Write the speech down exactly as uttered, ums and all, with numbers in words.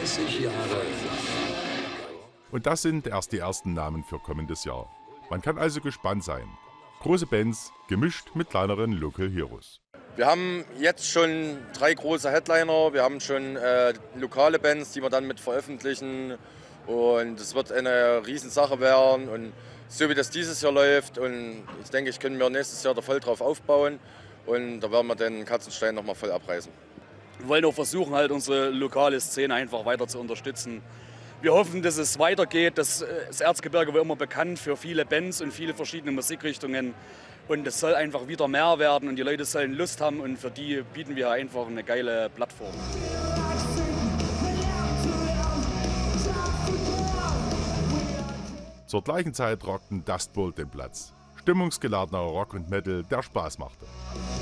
dreißig Jahre. Und das sind erst die ersten Namen für kommendes Jahr. Man kann also gespannt sein. Große Bands, gemischt mit kleineren Local Heroes. Wir haben jetzt schon drei große Headliner, wir haben schon äh, lokale Bands, die wir dann mit veröffentlichen. Und es wird eine Riesensache werden. Und so wie das dieses Jahr läuft, und ich denke, ich können wir nächstes Jahr da voll drauf aufbauen. Und da werden wir den Katzenstein nochmal voll abreißen. Wir wollen auch versuchen, halt unsere lokale Szene einfach weiter zu unterstützen. Wir hoffen, dass es weitergeht. Das, das Erzgebirge wird immer bekannt für viele Bands und viele verschiedene Musikrichtungen. Und es soll einfach wieder mehr werden und die Leute sollen Lust haben. Und für die bieten wir einfach eine geile Plattform. Zur gleichen Zeit rockten Dust Bowl den Platz. Stimmungsgeladener Rock und Metal, der Spaß machte.